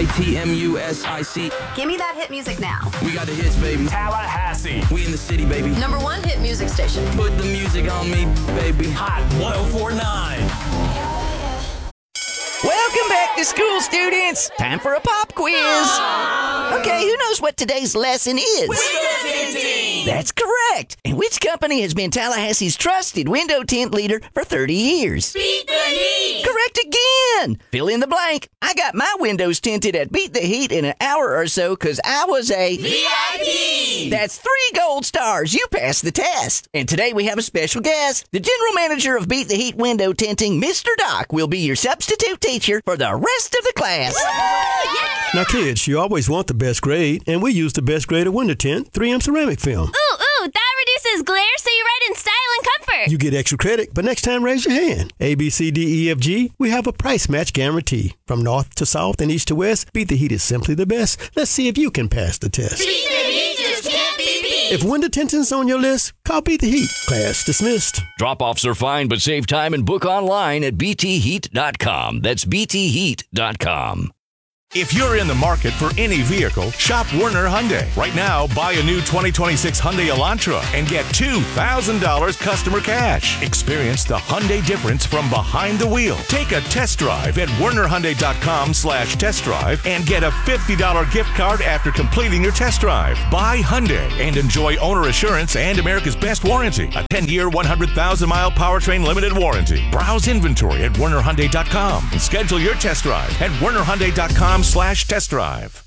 TMUSIC. Give me that hit music now. We got the hits, baby. Tallahassee. We in the city, baby. Number one hit music station. Put the music on me, baby. Hot 104.9. Welcome back to school, students. Time for a pop quiz. Okay, who knows what today's lesson is? Window tinting. That's correct. And which company has been Tallahassee's trusted window tint leader for 30 years? Beat the Heat. Correct again. Fill in the blank. I got my windows tinted at Beat the Heat in an hour or so because I was a VIP. That's 3 gold stars. You passed the test. And today we have a special guest. The general manager of Beat the Heat window tinting, Mr. Doc, will be your substitute teacher for the rest of the class. Now, kids, you always want the best grade, and we use the best grade of window tint, 3M ceramic film. Ooh, that reduces glare so you write in style and comfort. You get extra credit, but next time raise your hand. A, B, C, D, E, F, G, we have a price match guarantee. From north to south and east to west, Beat the Heat is simply the best. Let's see if you can pass the test. Beat the Heat just can't be beat. If window tinting's on your list, call Beat the Heat. Class dismissed. Drop-offs are fine, but save time and book online at btheat.com. That's btheat.com. If you're in the market for any vehicle, shop Werner Hyundai. Right now, buy a new 2026 Hyundai Elantra and get $2,000 customer cash. Experience the Hyundai difference from behind the wheel. Take a test drive at wernerhyundai.com/test drive and get a $50 gift card after completing your test drive. Buy Hyundai and enjoy owner assurance and America's best warranty. A 10-year, 100,000-mile powertrain limited warranty. Browse inventory at wernerhyundai.com and schedule your test drive at wernerhyundai.com/test drive.